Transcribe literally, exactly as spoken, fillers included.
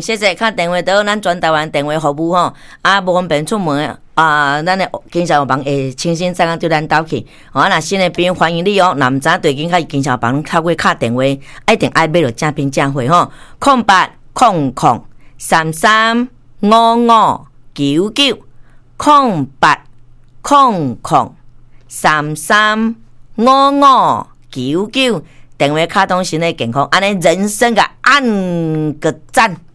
谢谢，打电话到咱全台湾电话服务吼，啊，无方便出门啊，咱的经销房会清新早对咱斗去。啊，若新的朋友欢迎你哦，若毋知对紧较经销房透过打电话，一定爱买着正品正货吼。空八空空三三五五九九，空八空空三三五五九九。电话卡通新的健康，安尼人生个按个赞。